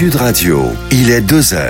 Sud Radio. Il est 2h.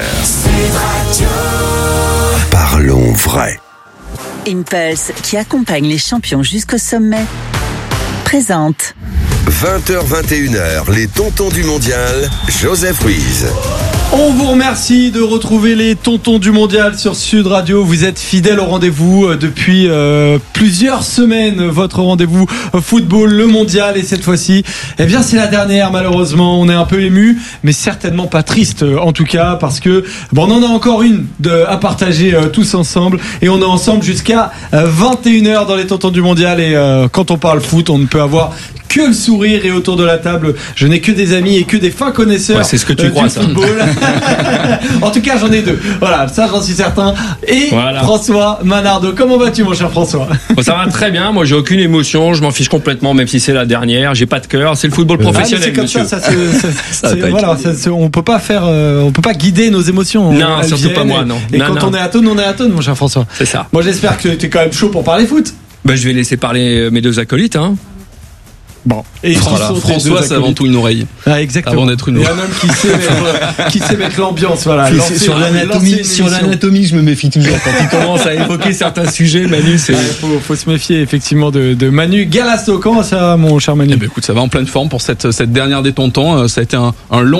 Parlons vrai. Impulse, qui accompagne les champions jusqu'au sommet, présente 20h-21h, les tontons du mondial, Joseph Ruiz. On vous remercie de retrouver les tontons du mondial sur Sud Radio. Vous êtes fidèles au rendez-vous depuis plusieurs semaines. Votre rendez-vous football, le mondial. Et cette fois-ci, eh bien, c'est la dernière, malheureusement. On est un peu ému, mais certainement pas triste, en tout cas, parce que on en a encore une à partager tous ensemble. Et on est ensemble jusqu'à 21h dans les tontons du mondial. Et quand on parle foot, on ne peut avoir que le sourire. Et autour de la table, je n'ai que des amis et que des fins connaisseurs. Ouais, c'est ce que tu crois, ça. Football. En tout cas, j'en ai deux. Voilà, ça, j'en suis certain. Et voilà. François Manardo, comment vas-tu, mon cher François? Ça va très bien. Moi, j'ai aucune émotion. Je m'en fiche complètement, même si c'est la dernière. J'ai pas de cœur. C'est le football professionnel, c'est comme monsieur. Voilà, on peut pas faire, on peut pas guider nos émotions. Non, surtout pas moi, non. Et quand on est à Thônes, on est à Thônes, mon cher François. C'est ça. Moi, j'espère que tu es quand même chaud pour parler foot. Ben, je vais laisser parler mes deux acolytes, hein. Bon, et voilà, François, c'est avant tout une oreille. Ah, exactement. Avant d'être une oreille. Il y a un homme qui sait mettre l'ambiance. Voilà. Sur l'anatomie, je me méfie toujours. Quand il commence à évoquer certains sujets, Manu, c'est. Faut se méfier effectivement de Manu Galasso. Comment ça va, mon cher Manu? Eh ben, écoute, ça va en pleine forme pour cette dernière des tontons. Ça a été un long